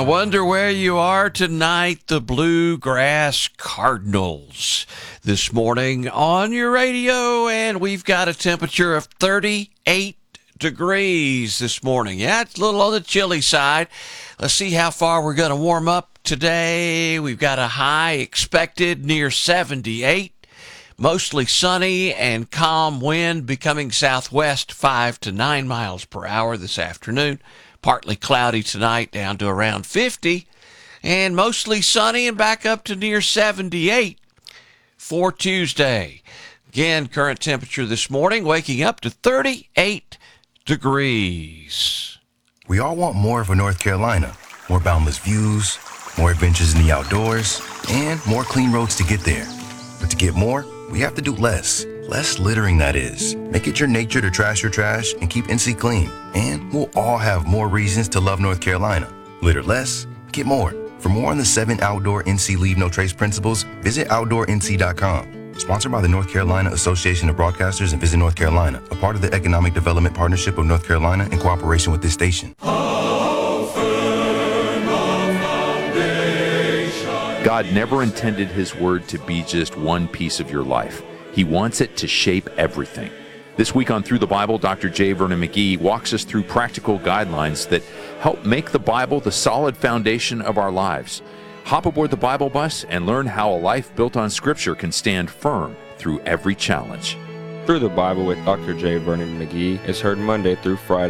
wonder where you are tonight, the Bluegrass Cardinals, this morning on your radio, and we've got a temperature of 38 degrees this morning. Yeah, it's a little on the chilly side. Let's see how far we're going to warm up today. We've got a high expected near 78. Mostly sunny and calm wind becoming southwest 5 to 9 miles per hour this afternoon. Partly cloudy tonight down to around 50. And mostly sunny and back up to near 78 for Tuesday. Again, current temperature this morning waking up to 38 degrees. We all want more for North Carolina. More boundless views, more adventures in the outdoors, and more clean roads to get there. But to get more, we have to do less. Less littering, that is. Make it your nature to trash your trash and keep NC clean. And we'll all have more reasons to love North Carolina. Litter less, get more. For more on the 7 outdoor NC Leave No Trace principles, visit OutdoorNC.com. Sponsored by the North Carolina Association of Broadcasters and Visit North Carolina, a part of the Economic Development Partnership of North Carolina in cooperation with this station. God never intended his word to be just one piece of your life. He wants it to shape everything. This week on Through the Bible, Dr. J. Vernon McGee walks us through practical guidelines that help make the Bible the solid foundation of our lives. Hop aboard the Bible bus and learn how a life built on Scripture can stand firm through every challenge. Through the Bible with Dr. J. Vernon McGee is heard Monday through Friday